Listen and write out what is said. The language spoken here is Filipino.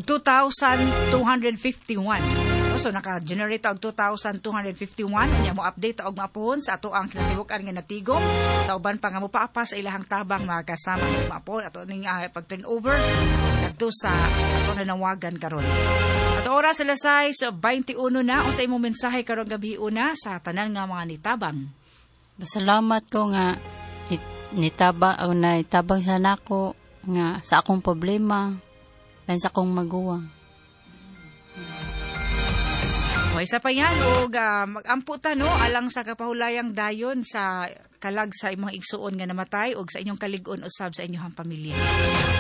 2,251. So naka-generate og 2,251. Anya mo update og mapuhon sa ato ang kinatibukan nga natigom. Sa uban pa nga mo paapas sa ilahang tabang mga kasama ng mapuhon. Ato ning pag-turnover. Nagto sa ato na nawagan karon. At oras alasay sa 21 na. O sa imong mensahe karon gabi una sa tanan nga mga nitabang. Pasalamat ko nga nitabang sa nako nga sa akong problema lan sa akong maguwang. O isa pa yan, o mag-ampo ta no, alang sa kapahulayang dayon sa kalag sa imong igsuon nga namatay o sa inyong kalig-on usab sa inyong pamilya.